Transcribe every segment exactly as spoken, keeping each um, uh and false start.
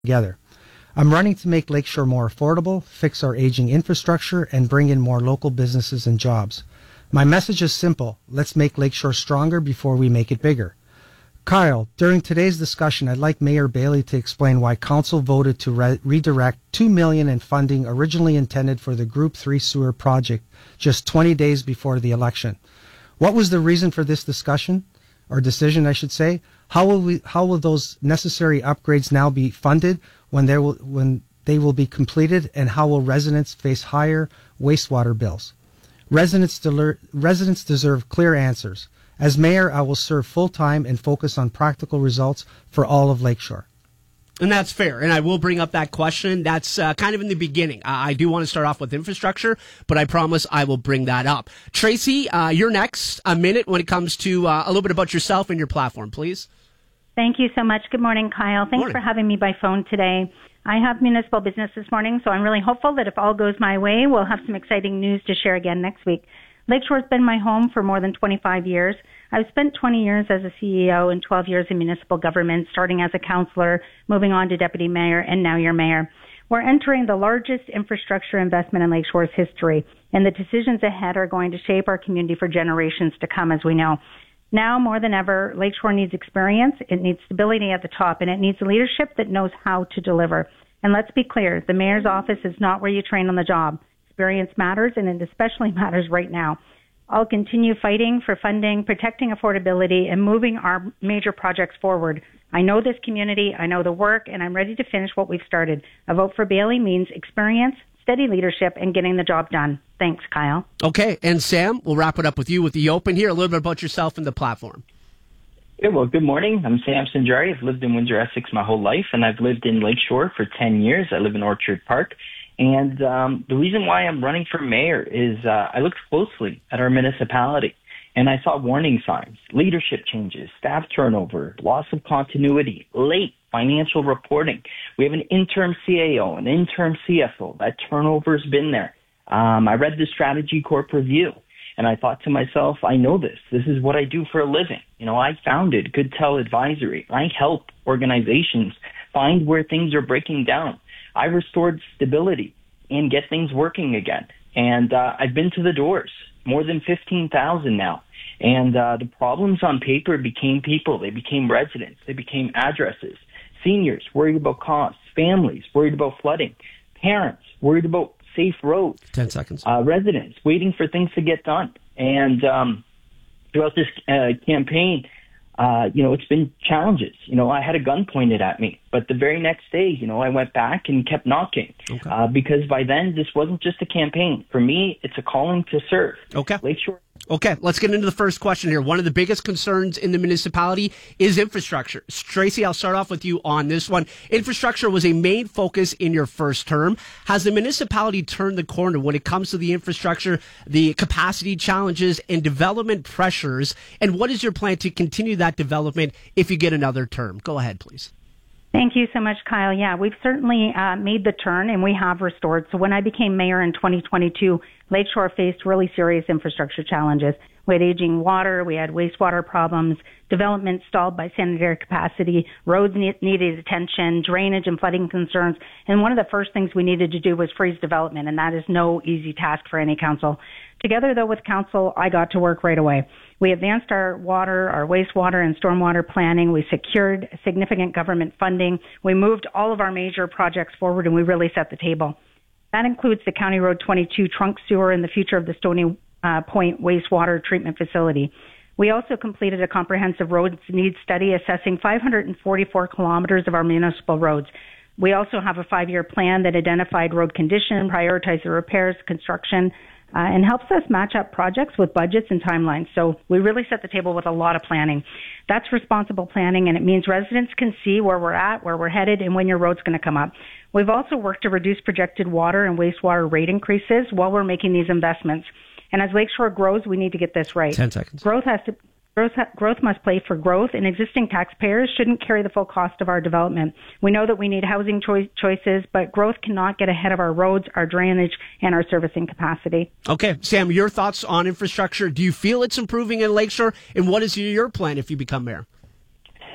together. I'm running to make Lakeshore more affordable, fix our aging infrastructure, and bring in more local businesses and jobs. My message is simple. Let's make Lakeshore stronger before we make it bigger. Kyle, during today's discussion, I'd like Mayor Bailey to explain why Council voted to re- redirect two million dollars in funding originally intended for the Group three sewer project just twenty days before the election. What was the reason for this discussion, or decision, I should say? How will we? How will those necessary upgrades now be funded when they will when they will be completed, and how will residents face higher wastewater bills? Residents, deler- residents deserve clear answers. As mayor, I will serve full-time and focus on practical results for all of Lakeshore. And that's fair. And I will bring up that question. That's uh, kind of in the beginning. Uh, I do want to start off with infrastructure, but I promise I will bring that up. Tracy, uh, you're next. A minute when it comes to uh, a little bit about yourself and your platform, please. Thank you so much. Good morning, Kyle. Thanks Morning. for having me by phone today. I have municipal business this morning, so I'm really hopeful that if all goes my way, we'll have some exciting news to share again next week. Lakeshore's been my home for more than twenty-five years. I've spent twenty years as a C E O and twelve years in municipal government, starting as a councillor, moving on to deputy mayor, and now your mayor. We're entering the largest infrastructure investment in Lakeshore's history, and the decisions ahead are going to shape our community for generations to come, as we know. Now more than ever, Lakeshore needs experience, it needs stability at the top, and it needs leadership that knows how to deliver. And let's be clear, the mayor's office is not where you train on the job. Experience matters, and it especially matters right now. I'll continue fighting for funding, protecting affordability, and moving our major projects forward. I know this community, I know the work, and I'm ready to finish what we've started. A vote for Bailey means experience, steady leadership, and getting the job done. Thanks, Kyle. Okay, and Sam, we'll wrap it up with you with the open here. A little bit about yourself and the platform. Yeah, well, good morning. I'm Sam Sanjari. I've lived in Windsor, Essex my whole life, and I've lived in Lakeshore for ten years. I live in Orchard Park. And um, the reason why I'm running for mayor is uh, I looked closely at our municipality, and I saw warning signs, leadership changes, staff turnover, loss of continuity, late financial reporting. We have an interim C A O, an interim C F O. That turnover's been there. Um, I read the Strategy Corp review, and I thought to myself, I know this. This is what I do for a living. You know, I founded Good Tell Advisory. I help organizations find where things are breaking down. I restored stability and get things working again. And uh, I've been to the doors, more than fifteen thousand now. And uh, the problems on paper became people. They became residents. They became addresses. Seniors worried about costs. Families worried about flooding. Parents worried about safe roads. Ten seconds. Uh, residents waiting for things to get done. And um, throughout this uh, campaign, Uh, you know, it's been challenges. You know, I had a gun pointed at me, but the very next day, you know, I went back and kept knocking Okay. uh, because by then this wasn't just a campaign. For me, it's a calling to serve. Okay. Lakeshore. Okay, let's get into the first question here. One of the biggest concerns in the municipality is infrastructure. Tracy, I'll start off with you on this one. Infrastructure was a main focus in your first term. Has the municipality turned the corner when it comes to the infrastructure, the capacity challenges, and development pressures? And what is your plan to continue that development if you get another term? Go ahead, please. Thank you so much, Kyle. Yeah, we've certainly uh, made the turn, and we have restored. So when I became mayor in twenty twenty-two, Lakeshore faced really serious infrastructure challenges. We had aging water, we had wastewater problems, development stalled by sanitary capacity, roads ne- needed attention, drainage and flooding concerns. And one of the first things we needed to do was freeze development, and that is no easy task for any council. Together, though, with council, I got to work right away. We advanced our water, our wastewater, and stormwater planning. We secured significant government funding. We moved all of our major projects forward, and we really set the table. That includes the County Road twenty-two trunk sewer and the future of the Stony uh, Point wastewater treatment facility. We also completed a comprehensive roads needs study assessing five hundred forty-four kilometers of our municipal roads. We also have a five-year plan that identified road condition, prioritized the repairs, construction, Uh, and helps us match up projects with budgets and timelines. So we really set the table with a lot of planning. That's responsible planning, and it means residents can see where we're at, where we're headed, and when your road's going to come up. We've also worked to reduce projected water and wastewater rate increases while we're making these investments. And as Lakeshore grows, we need to get this right. Ten seconds. Growth has to... Growth, growth must play for growth, and existing taxpayers shouldn't carry the full cost of our development. We know that we need housing choi- choices, but growth cannot get ahead of our roads, our drainage, and our servicing capacity. Okay, Sam, your thoughts on infrastructure. Do you feel it's improving in Lakeshore? And what is your plan if you become mayor?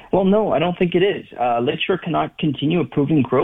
Well, no, I don't think it is. Uh, Lakeshore cannot continue approving growth